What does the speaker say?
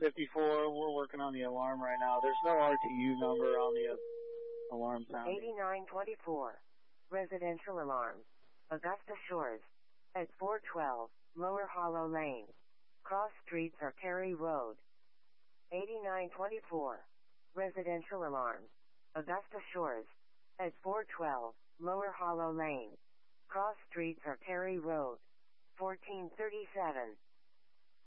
54, we're working on the alarm right now. There's no RTU number on the alarm sounding. 8924. Residential alarm. Augusta Shores. At 412, Lower Hollow Lane. Cross streets are Perry Road. 8924. Residential alarm. Augusta Shores. At 412, Lower Hollow Lane. Cross streets are Perry Road. 1437.